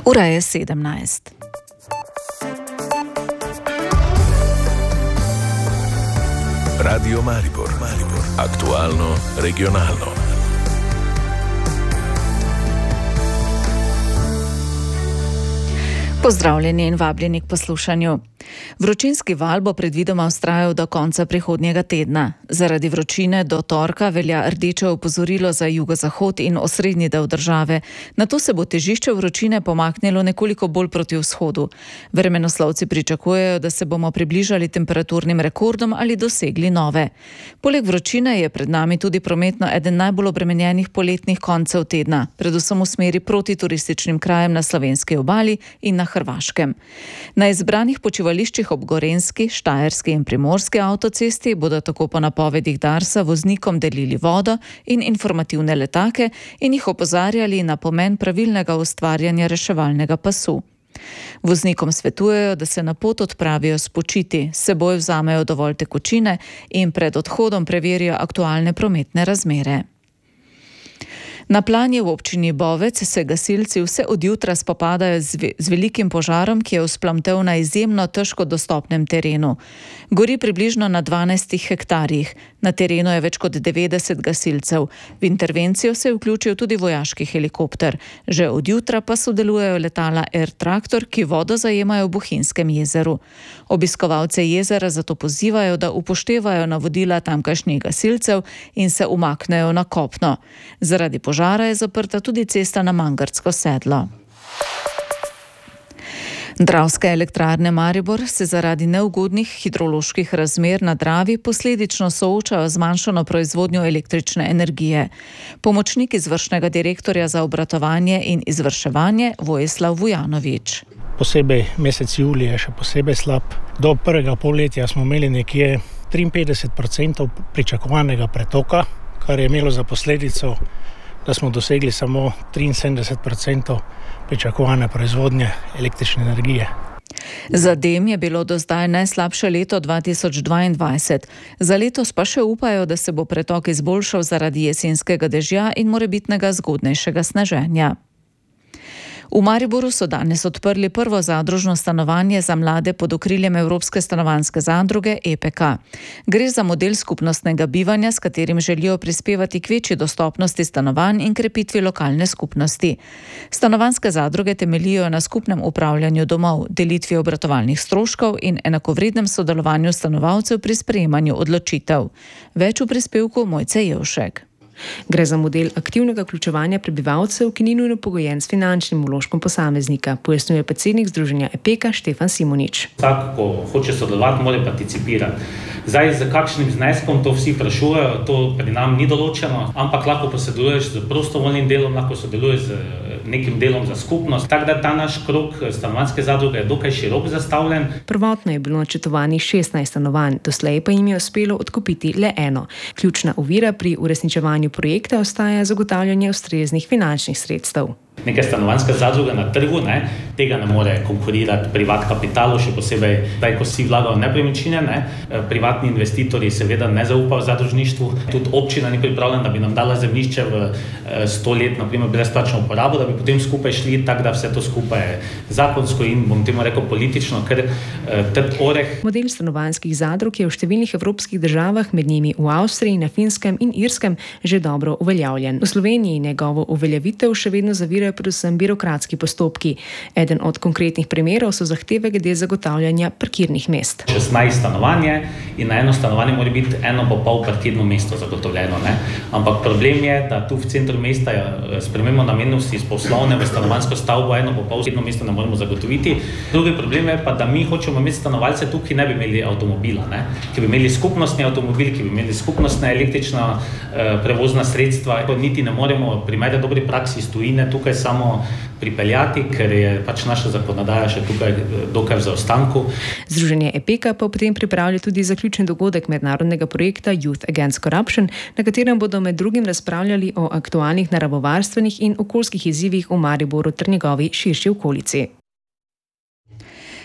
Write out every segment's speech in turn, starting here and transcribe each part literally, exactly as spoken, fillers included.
Ura je sedemnajst. Radio Maribor, Maribor. Aktualno, regionalno. Pozdravljeni in vabljeni k poslušanju. Vročinski val bo predvidoma vztrajal do konca prihodnjega tedna. Zaradi vročine do torka velja rdeče opozorilo za jugozahod in osrednji del države. Nato se bo težišče vročine pomaknilo nekoliko bolj proti vzhodu. Vremenoslovci pričakujejo, da se bomo približali temperaturnim rekordom ali dosegli nove. Poleg vročine je pred nami tudi prometno eden najbolj obremenjenih poletnih koncev tedna, predvsem v smeri proti turističnim krajem na slovenski obali in na Hrvaškem. Na izbranih počivališčih ob Gorenjski, Štajerski in Primorski avtocesti bodo tako po napovedih Darsa voznikom delili vodo in informativne letake in jih opozarjali na pomen pravilnega ustvarjanja reševalnega pasu. Voznikom svetujejo, da se na pot odpravijo spočiti, s seboj vzamejo dovolj tekočine in pred odhodom preverijo aktualne prometne razmere. Na Planje v občini Bovec se gasilci vse od jutra spopadajo z, z velikim požarom, ki je vzplamtel na izjemno težko dostopnem terenu. Gori približno na dvanajstih hektarjih. Na terenu je več kot devetdeset gasilcev. V intervencijo se je vključil tudi vojaški helikopter. Že od jutra pa sodelujejo letala Air Traktor, ki vodo zajemajo v Bohinjskem jezeru. Obiskovalce jezera zato pozivajo, da upoštevajo navodila tamkajšnjih gasilcev in se umaknejo na kopno. Zaradi požara je zaprta tudi cesta na Mangartsko sedlo. Dravske elektrarne Maribor se zaradi neugodnih hidroloških razmer na Dravi posledično soočajo z zmanjšano proizvodnjo električne energije. Pomočnik izvršnega direktorja za obratovanje in izvrševanje Vojislav Vujanovič. Posebej mesec julij je še posebej slab. Do prvega polletja smo imeli nekje triinpetdeset odstotkov pričakovanega pretoka, kar je imelo za posledico, da smo dosegli samo triinsedemdeset odstotkov pričakovane proizvodnje električne energije. Za Dem je bilo do zdaj najslabše leto dva tisoč dvaindvajset. Za letos pa še upajo, da se bo pretok izboljšal zaradi jesenskega dežja in morebitnega zgodnejšega sneženja. V Mariboru so danes odprli prvo zadružno stanovanje za mlade pod okriljem Evropske stanovanjske zadruge E P K. Gre za model skupnostnega bivanja, s katerim želijo prispevati k večji dostopnosti stanovanj in krepitvi lokalne skupnosti. Stanovanjske zadruge temeljijo na skupnem upravljanju domov, delitvi obratovalnih stroškov in enakovrednem sodelovanju stanovalcev pri sprejemanju odločitev. Več v prispevku Mojce Jevšek. Gre za model aktivnega vključevanja prebivalcev, ki ni nujno pogojen s finančnim vložkom posameznika, pojasnjuje predsednik združenja E P K Štefan Simonič. Vsak, ko hoče sodelovati, mora participirati. Zdaj, z kakšnim zneskom to vsi vprašujejo, to pri nam ni določeno, ampak lahko pa sodeluješ z prostovoljnim delom, lahko sodeluješ z nekim delom za skupnost. Tako da ta naš krog stanovanjske zadruge je dokaj širok zastavljen. Prvotno je bilo načrtovanih šestnajst stanovanj, doslej pa jim je uspelo odkupiti le eno. Ključna ovira pri uresničevanju projekta ostaja zagotavljanje ustreznih finančnih sredstev. Neka stanovanjska zadruga na trgu, ne, tega ne more konkurirati privat kapitalu, še posebej, daj, ko si vlagajo nepremičnine, ne, privatni investitorji seveda ne zaupajo zadružništvu, tudi občina ni pripravljena, da bi nam dala zemljišče v sto let, na primer, brezplačno uporabo, da bi potem skupaj šli, tako da vse to skupaj zakonsko in, bom temu rekel, politično, ker trd oreh. Model stanovanjskih zadrug je v številnih evropskih državah, med njimi v Avstriji, na Finskem in Irskem, že dobro uveljavljen. V Sloveniji njegovo uveljavitev še vedno zavirajo predvsem birokratski postopki. Eden od konkretnih primerov so zahteve glede zagotavljanja parkirnih mest. šestnajst stanovanje in na eno stanovanje mora biti eno pa pol parkirno mesto zagotovljeno. Ne? Ampak problem je, da tu v centru mesta spremembo namennosti iz poslovne v stanovanjsko stavbo eno pa pol parkirno mesto ne moremo zagotoviti. Drugi problem je pa, da mi hočemo imeti stanovalce tu, ki ne bi imeli avtomobila, ne? Ki bi imeli skupnostni avtomobil, ki bi imeli skupnostna električna eh, prevozna sredstva. Niti ne moremo primere dobri praksi iz tujine tukaj samo pripeljati, ker je pač naša zakonodaja še tukaj dokaj v zaostanku. Združenje E P K pa potem pripravlja tudi zaključni dogodek mednarodnega projekta Youth Against Corruption, na katerem bodo med drugim razpravljali o aktualnih naravovarstvenih in okoljskih izzivih v Mariboru ter njegovi širši okolici.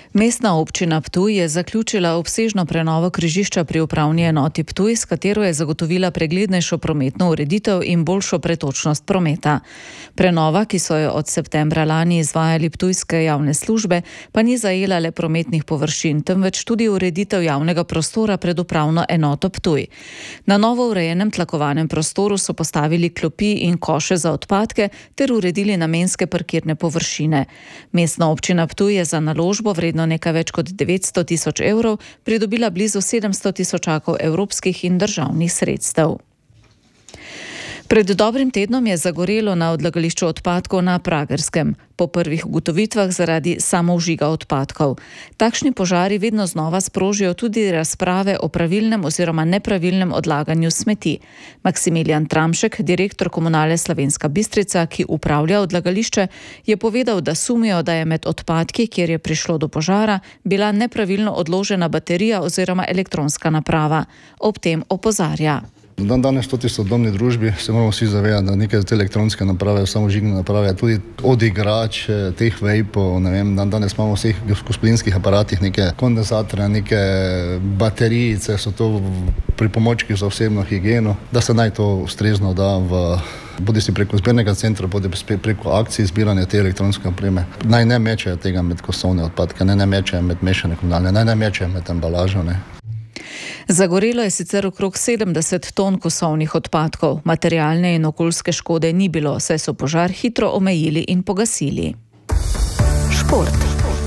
Mestna občina Ptuj je zaključila obsežno prenovo križišča pri upravni enoti Ptuj, s katero je zagotovila preglednejšo prometno ureditev in boljšo pretočnost prometa. Prenova, ki so jo od septembra lani izvajali ptujske javne službe, pa ni zajela le prometnih površin, temveč tudi ureditev javnega prostora pred upravno enoto Ptuj. Na novo urejenem tlakovanem prostoru so postavili klopi in koše za odpadke ter uredili namenske parkirne površine. Mestna občina Ptuj je za naložbo vredno nekaj več kot devetsto tisoč evrov pridobila blizu sedemsto tisočakov evropskih in državnih sredstev. Pred dobrim tednom je zagorelo na odlagališču odpadkov na Pragerskem, po prvih ugotovitvah zaradi samovžiga odpadkov. Takšni požari vedno znova sprožijo tudi razprave o pravilnem oziroma nepravilnem odlaganju smeti. Maksimilijan Tramšek, direktor Komunale Slovenska Bistrica, ki upravlja odlagališče, je povedal, da sumijo, da je med odpadki, kjer je prišlo do požara, bila nepravilno odložena baterija oziroma elektronska naprava. Ob tem opozarja. Dan danes v toti sodobni družbi se moramo vsi zavedati, da neke te elektronske naprave, samožigne naprave, tudi od igrač, teh vejpov, ne vem, dan danes imamo v vseh gospodinjskih aparatih neke kondenzatorje, neke baterijice, so to pripomočki za osebno higieno, da se naj to ustrezno da v bodi si preko zbirnega centra, bodi preko akcij zbiranja te elektronske opreme. Naj ne mečejo tega med kosovne odpadke, naj ne mečejo med mešane komunalne, naj ne mečejo med embalažo, ne. Zagorelo je sicer okrog sedemdeset ton kosovnih odpadkov. Materialne in okoljske škode ni bilo, saj so požar hitro omejili in pogasili. Šport.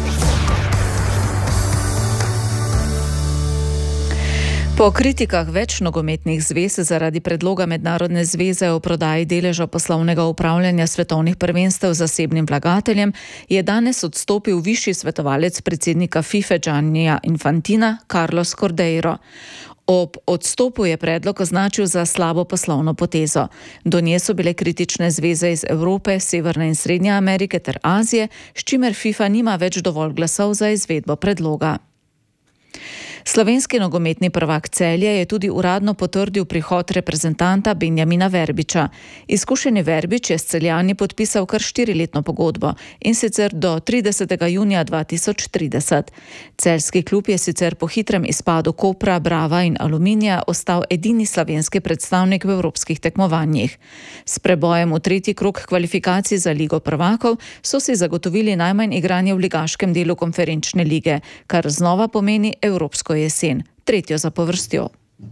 Po kritikah več nogometnih zvez zaradi predloga Mednarodne zveze o prodaji deleža poslovnega upravljanja svetovnih prvenstev zasebnim vlagateljem, je danes odstopil višji svetovalec predsednika FIFA Giannija Infantina, Carlos Cordeiro. Ob odstopu je predlog označil za slabo poslovno potezo. Do nje so bile kritične zveze iz Evrope, Severne in Srednje Amerike ter Azije, s čimer FIFA nima več dovolj glasov za izvedbo predloga. Slovenski nogometni prvak Celje je tudi uradno potrdil prihod reprezentanta Benjamina Verbiča. Izkušeni Verbič je s Celjani podpisal kar štiriletno pogodbo in sicer do tridesetega junija dva tisoč trideset. Celjski klub je sicer po hitrem izpadu Kopra, Brava in Aluminija ostal edini slovenski predstavnik v evropskih tekmovanjih. S prebojem v tretji krog kvalifikacij za Ligo prvakov so si zagotovili najmanj igranje v ligaškem delu konferenčne lige, kar znova pomeni evropsko jesen, tretjo zapovrstjo.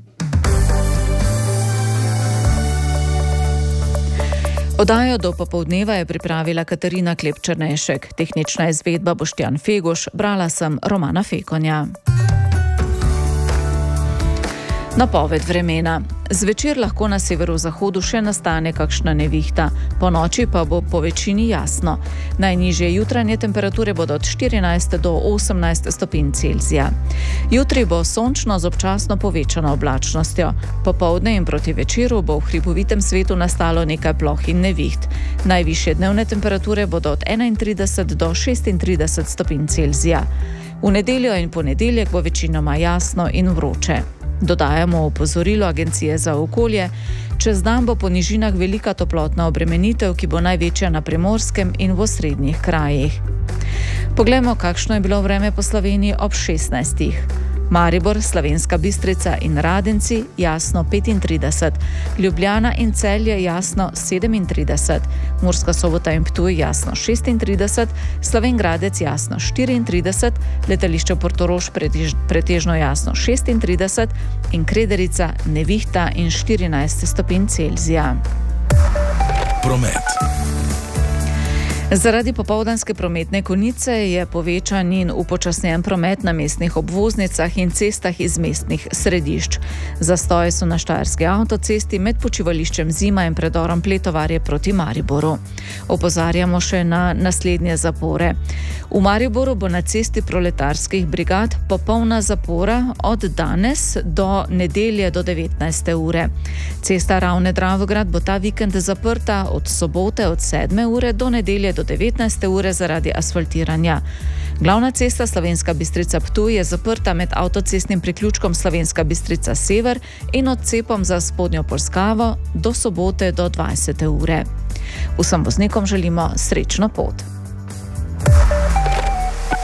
Oddajo do popoldneva je pripravila Katarina Klep-Černešek, tehnična izvedba Boštjan Feguš, brala sem Romana Fekonja. Napoved vremena. Zvečer lahko na severozahodu še nastane kakšna nevihta, po noči pa bo po večini jasno. Najnižje jutranje temperature bodo od štirinajst do osemnajst stopinj Celzija. Jutri bo sončno z občasno povečano oblačnostjo. Popoldne in proti večeru bo v hribovitem svetu nastalo nekaj ploh in neviht. Najvišje dnevne temperature bodo od enaintrideset do šestintrideset stopinj Celzija. V nedeljo in ponedeljek bo večinoma jasno in vroče. Dodajamo opozorilo Agencije za okolje. Čez dan bo po nižinah velika toplotna obremenitev, ki bo največja na Primorskem in v osrednjih krajih. Poglejmo, kakšno je bilo vreme po Sloveniji ob šestnajstih. Maribor, Slovenska Bistrica in Radenci jasno petintrideset, Ljubljana in Celje jasno sedemintrideset, Murska Sobota in Ptuj jasno šestintrideset, Slovenj Gradec jasno štiriintrideset, letališče Portorož pretež, pretežno jasno šestintrideset in Krederica nevihta in štirinajst stopinj Celzija. Promet. Zaradi popoldanske prometne konice je povečan in upočasnjen promet na mestnih obvoznicah in cestah iz mestnih središč. Zastoji so na Štajerski avtocesti med počivališčem Zima in predorom Pletovarje proti Mariboru. Opozarjamo še na naslednje zapore. V Mariboru bo na cesti proletarskih brigad popolna zapora od danes do nedelje do devetnajste ure. Cesta Ravne-Dravograd bo ta vikend zaprta od sobote od sedme ure do nedelje do devetnajste ure zaradi asfaltiranja. Glavna cesta Slovenska Bistrica-Ptuj je zaprta med avtocestnim priključkom Slovenska Bistrica-Sever in odcepom za spodnjo Polskavo do sobote do dvajsete ure. Vsem voznikom želimo srečno pot. V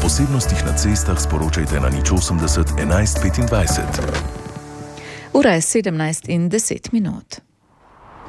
posebnostih na cestah sporočajte na nič osemdeset enajst petindvajset. Ura je sedemnajst in deset minut.